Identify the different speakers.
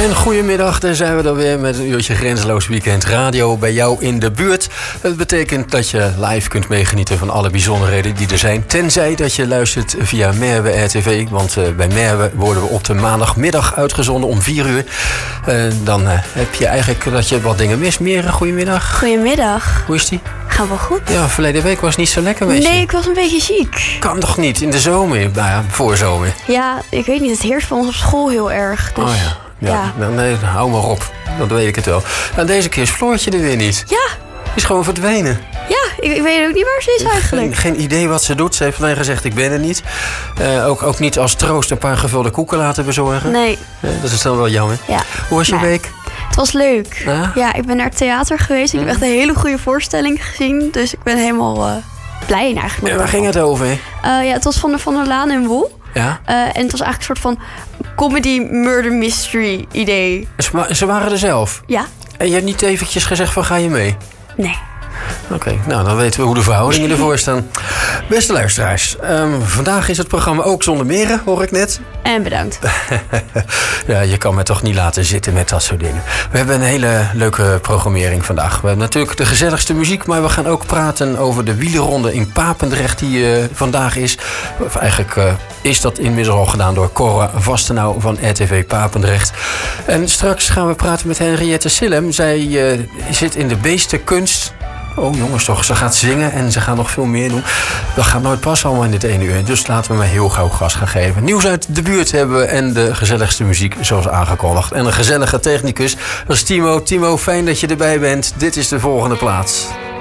Speaker 1: En goedemiddag, daar zijn we dan weer met een uurtje Grenzeloos Weekend Radio bij jou in de buurt. Dat betekent dat je live kunt meegenieten van alle bijzonderheden die er zijn. Tenzij dat je luistert via Merwe RTV. Want bij Merwe worden we op de maandagmiddag uitgezonden om 4 uur. Dan heb je eigenlijk dat je wat dingen mist. Mere, goedemiddag.
Speaker 2: Goedemiddag.
Speaker 1: Hoe is die?
Speaker 2: Gaat wel goed.
Speaker 1: Ja, verleden week was het niet zo lekker met je.
Speaker 2: Nee, ik was een beetje ziek.
Speaker 1: Kan toch niet? In de zomer? Nou ja, voorzomer.
Speaker 2: Ja, ik weet niet. Het heerst bij ons op school heel erg. Dus,
Speaker 1: Oh ja. Ja. Nou, nee, hou maar op. Dat weet ik het wel. En deze keer is Floortje er weer niet.
Speaker 2: Ja.
Speaker 1: Die is gewoon verdwenen.
Speaker 2: Ja, ik weet ook niet waar ze is eigenlijk.
Speaker 1: Geen idee wat ze doet. Ze heeft alleen gezegd, ik ben er niet. Ook niet als troost een paar gevulde koeken laten bezorgen.
Speaker 2: Nee.
Speaker 1: Dat is dan wel jammer.
Speaker 2: Ja.
Speaker 1: Hoe was je week?
Speaker 2: Het was leuk.
Speaker 1: Ah?
Speaker 2: Ja, ik ben naar het theater geweest. Ik heb echt een hele goede voorstelling gezien. Dus ik ben helemaal blij eigenlijk.
Speaker 1: En waar ging het over?
Speaker 2: Ja, het was van der Laan en Wol.
Speaker 1: Ja?
Speaker 2: En het was eigenlijk een soort van comedy murder mystery idee.
Speaker 1: Ze waren er zelf?
Speaker 2: Ja.
Speaker 1: En je hebt niet eventjes gezegd van ga je mee?
Speaker 2: Nee.
Speaker 1: Oké, nou dan weten we hoe de verhoudingen ervoor staan. Beste luisteraars, vandaag is het programma ook zonder Mere, hoor ik net.
Speaker 2: En bedankt.
Speaker 1: Ja, je kan me toch niet laten zitten met dat soort dingen. We hebben een hele leuke programmering vandaag. We hebben natuurlijk de gezelligste muziek, maar we gaan ook praten over de wielerronde in Papendrecht die vandaag is. Of eigenlijk is dat inmiddels al gedaan door Cora Vastenau van RTV Papendrecht. En straks gaan we praten met Henriette Sillem. Zij zit in de beestenkunst. Oh jongens toch, ze gaat zingen en ze gaat nog veel meer doen. Dat gaat nooit passen allemaal in dit 1 uur. Dus laten we maar heel gauw gas gaan geven. Nieuws uit de buurt hebben we en de gezelligste muziek zoals aangekondigd. En een gezellige technicus, dat is Timo. Timo, fijn dat je erbij bent. Dit is de volgende plaats.